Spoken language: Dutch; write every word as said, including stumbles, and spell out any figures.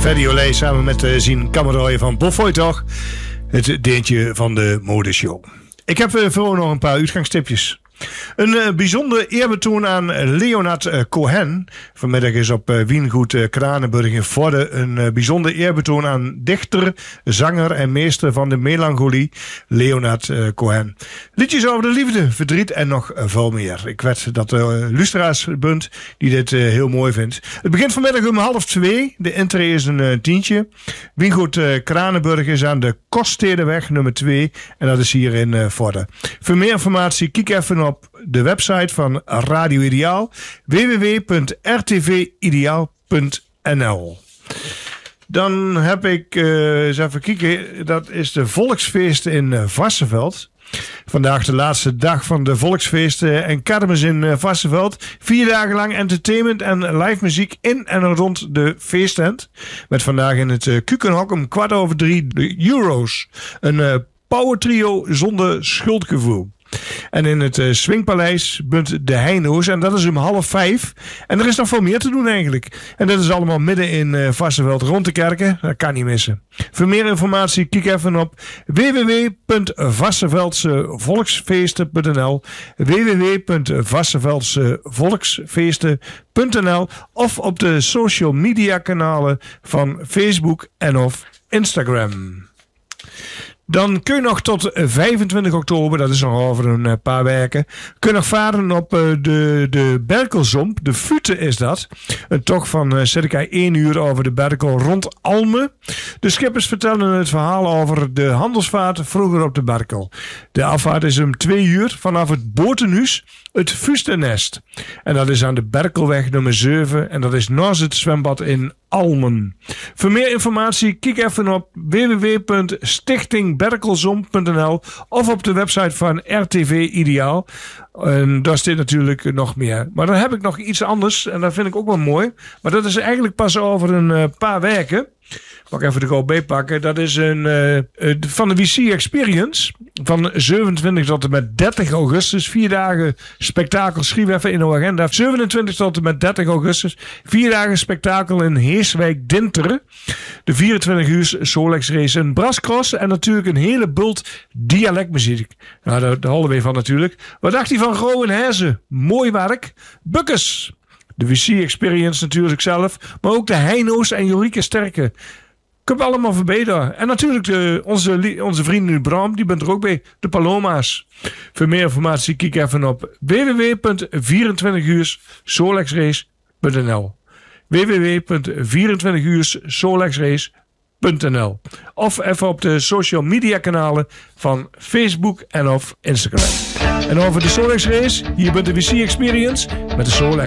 Ferdy Olij samen met uh, zijn kameraaien van Bofoy toch. Het deentje van de modeshow. Ik heb uh, voor nog een paar uitgangstipjes. Een uh, bijzonder eerbetoon aan Leonard uh, Cohen. Vanmiddag is op uh, Wiengoed uh, Kranenburg in Vorden een uh, bijzonder eerbetoon aan dichter, zanger en meester van de melancholie, Leonard uh, Cohen. Liedjes over de liefde, verdriet en nog uh, veel meer. Ik weet dat de uh, luisteraarsbund die dit uh, heel mooi vindt. Het begint vanmiddag om half twee. De intree is een uh, tientje. Wiengoed uh, Kranenburg is aan de Koststedeweg nummer twee. En dat is hier in uh, Vorden. Voor meer informatie kijk even op de website van Radio Ideaal, w w w punt r t v ideaal punt n l. Dan heb ik, uh, eens even kijken, dat is de Volksfeest in uh, Varsseveld. Vandaag de laatste dag van de Volksfeesten en kermis in uh, Varsseveld. Vier dagen lang entertainment en live muziek in en rond de feesttent. Met vandaag in het uh, Kukenhok om kwart over drie de Euros. Een uh, power trio zonder schuldgevoel. En in het uh, Swingpaleis bunt de Heino's. En dat is om half vijf. En er is nog veel meer te doen eigenlijk. En dat is allemaal midden in uh, Varsseveld rond de kerken. Dat kan niet missen. Voor meer informatie kijk even op w w w punt varsseveldse volksfeesten punt n l w w w punt varsseveldse volksfeesten punt n l of op de social media kanalen van Facebook en of Instagram. Dan kun je nog tot vijfentwintig oktober, dat is nog over een paar weken, kun je nog varen op de, de Berkelzomp. De Fute is dat. Een tocht van circa één uur over de Berkel rond Alme. De schippers vertellen het verhaal over de handelsvaart vroeger op de Berkel. De afvaart is om twee uur vanaf het botenhuis, het Fustenest. En dat is aan de Berkelweg nummer zeven en dat is naast het zwembad in Almen. Voor meer informatie kijk even op w w w punt stichting berkelzomp punt n l of op de website van R T V Ideaal. En daar staat natuurlijk nog meer. Maar dan heb ik nog iets anders en dat vind ik ook wel mooi. Maar dat is eigenlijk pas over een uh, paar weken. Mag ik even de go pakken. Dat is een uh, van de W C Experience. Van zevenentwintig tot en met dertig augustus. Vier dagen spektakel. Schrijf even in de agenda. zevenentwintig tot en met dertig augustus. Vier dagen spektakel in Heeswijk Dinter. De vierentwintig uur Solex race. Een brascross. En natuurlijk een hele bult dialectmuziek. Nou, daar, daar houden we van natuurlijk. Wat dacht hij van Groen Herzen? Mooi werk. Bukkes. De W C Experience natuurlijk zelf. Maar ook de Heino's en Jorike Sterke. Kunnen we allemaal verbeteren. En natuurlijk de, onze, onze vrienden Bram, die bent er ook bij. De Paloma's. Voor meer informatie kijk even op w w w punt vierentwintig uur solexrace punt n l w w w punt vierentwintig uur solexrace punt n l Of even op de social media kanalen van Facebook en of Instagram. En over de Solex Race, hier bent de W C Experience met de Solex.